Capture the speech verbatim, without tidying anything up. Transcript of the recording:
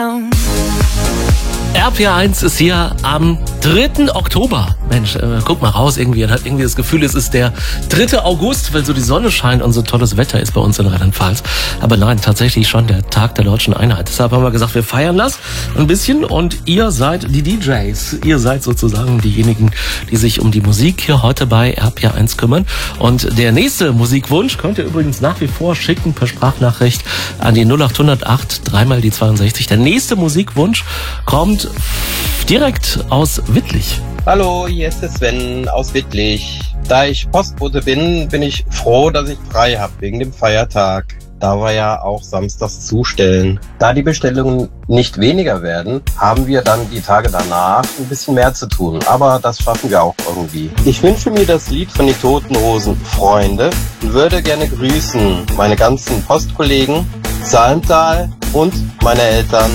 R P R eins ist hier am dritten Oktober. Mensch, äh, guck mal raus irgendwie. Man hat irgendwie das Gefühl, es ist der dritte August, weil so die Sonne scheint und so tolles Wetter ist bei uns in Rheinland-Pfalz. Aber nein, tatsächlich schon der Tag der deutschen Einheit. Deshalb haben wir gesagt, wir feiern das ein bisschen und ihr seid die D Js. Ihr seid sozusagen diejenigen, die sich um die Musik hier heute bei R P R eins kümmern. Und der nächste Musikwunsch könnt ihr übrigens nach wie vor schicken per Sprachnachricht an die null acht null acht, dreimal die zweiundsechzig. Der nächste Musikwunsch kommt direkt aus Wittlich. Hallo, hier ist der Sven aus Wittlich. Da ich Postbote bin, bin ich froh, dass ich frei habe wegen dem Feiertag. Da wir ja auch samstags zustellen. Da die Bestellungen nicht weniger werden, haben wir dann die Tage danach ein bisschen mehr zu tun. Aber das schaffen wir auch irgendwie. Ich wünsche mir das Lied von die Toten Hosen Freunde und würde gerne grüßen meine ganzen Postkollegen, Salmtal und meine Eltern.